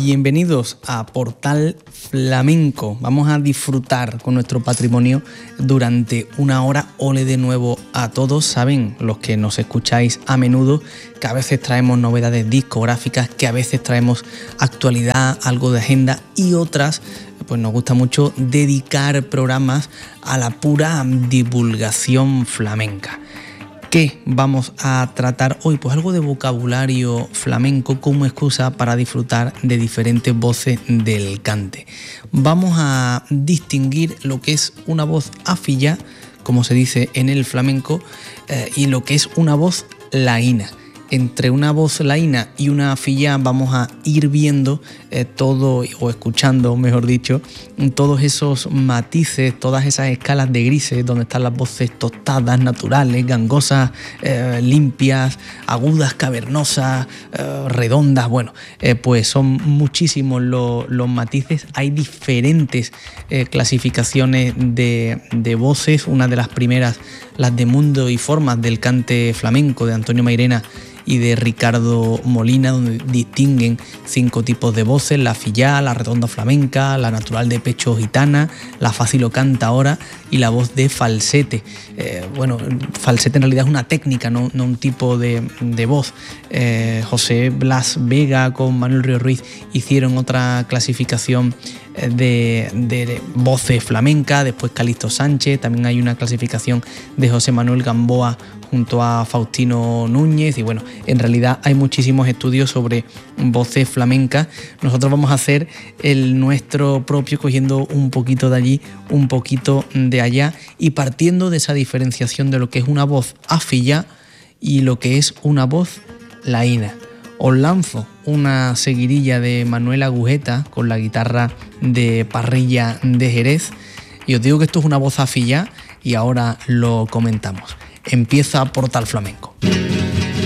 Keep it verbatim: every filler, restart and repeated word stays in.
Bienvenidos a Portal Flamenco. Vamos a disfrutar con nuestro patrimonio durante una hora. Ole de nuevo a todos. Saben, los que nos escucháis a menudo, que a veces traemos novedades discográficas, que a veces traemos actualidad, algo de agenda, y otras, pues nos gusta mucho dedicar programas a la pura divulgación flamenca. ¿Qué vamos a tratar hoy? Pues algo de vocabulario flamenco como excusa para disfrutar de diferentes voces del cante. Vamos a distinguir lo que es una voz afillá, como se dice en el flamenco, eh, y lo que es una voz laína. Entre una voz laína y una afillá vamos a ir viendo eh, todo, o escuchando, mejor dicho, todos esos matices, todas esas escalas de grises donde están las voces tostadas, naturales, gangosas, eh, limpias, agudas, cavernosas, eh, redondas. Bueno, eh, pues son muchísimos los, los matices. Hay diferentes eh, clasificaciones de, de voces. Una de las primeras, las de Mundo y Formas del cante flamenco de Antonio Mairena y de Ricardo Molina, donde distinguen cinco tipos de voces: la afillá, la redonda flamenca, la natural de pecho gitana, la fácil o cantaora y la voz de falsete. Eh, bueno, falsete en realidad es una técnica, no, no un tipo de, de voz. Eh, José Blas Vega con Manuel Río Ruiz hicieron otra clasificación de, de voces flamenca, después Calixto Sánchez, también hay una clasificación de José Manuel Gamboa junto a Faustino Núñez, y bueno, en realidad hay muchísimos estudios sobre voces flamencas. Nosotros vamos a hacer el nuestro propio, cogiendo un poquito de allí, un poquito de allá, y partiendo de esa diferenciación de lo que es una voz afillá y lo que es una voz laína. Os lanzo una seguidilla de Manuel Agujeta con la guitarra de Parrilla de Jerez, y os digo que esto es una voz afillá y ahora lo comentamos. Empieza Portal Flamenco.